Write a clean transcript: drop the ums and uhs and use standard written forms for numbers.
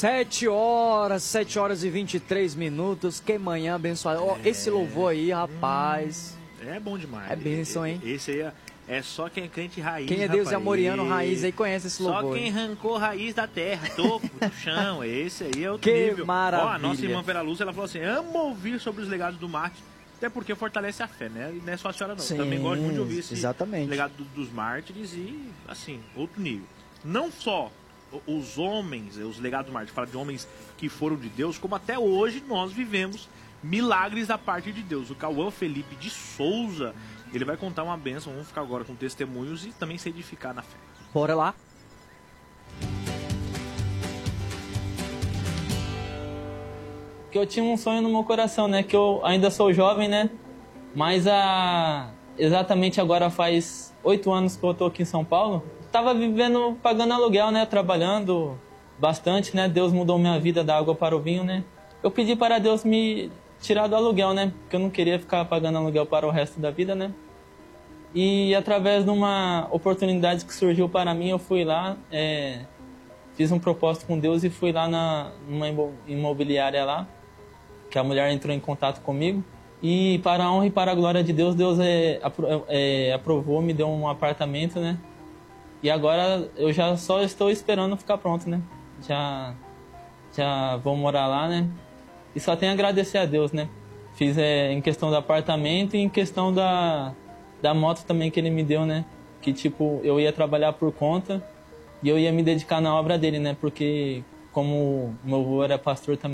7 horas e 23 minutos. Que manhã abençoada. Ó, esse louvor aí, rapaz. É bom demais. É bênção, hein? Esse aí é só quem é crente raiz. Quem é Deus e Amoriano raiz aí conhece esse louvor. Só quem arrancou raiz da terra, topo, do chão. Esse aí é o que nível. Maravilha. Ó, a nossa irmã Vera Lúcia, ela falou assim: amo ouvir sobre os legados do mártir, até porque fortalece a fé, né? E não é só a senhora, não. Sim, também gosto muito de ouvir esse exatamente. legado dos mártires e, assim, outro nível. Não só os homens, os legados do mártir, fala de homens que foram de Deus, como até hoje nós vivemos milagres da parte de Deus. O Cauã Felipe de Souza, ele vai contar uma bênção. Vamos ficar agora com testemunhos e também se edificar na fé. Bora lá. Que eu tinha um sonho no meu coração, né? Que eu ainda sou jovem, né? Mas exatamente agora faz 8 anos que eu tô aqui em São Paulo. Tava vivendo, pagando aluguel, né? Trabalhando bastante, né? Deus mudou minha vida da água para o vinho, né? Eu pedi para Deus me tirar do aluguel, né? Porque eu não queria ficar pagando aluguel para o resto da vida, né? E através de uma oportunidade que surgiu para mim, eu fui lá, fiz um propósito com Deus e fui lá numa imobiliária lá, que a mulher entrou em contato comigo. E para a honra e para a glória de Deus, Deus aprovou, me deu um apartamento, né? E agora eu já só estou esperando ficar pronto, né? Já vou morar lá, né? E só tenho a agradecer a Deus, né? Fiz em questão do apartamento e em questão da moto também que ele me deu, né? Que tipo, eu ia trabalhar por conta e eu ia me dedicar na obra dele, né? Porque como meu avô era pastor também,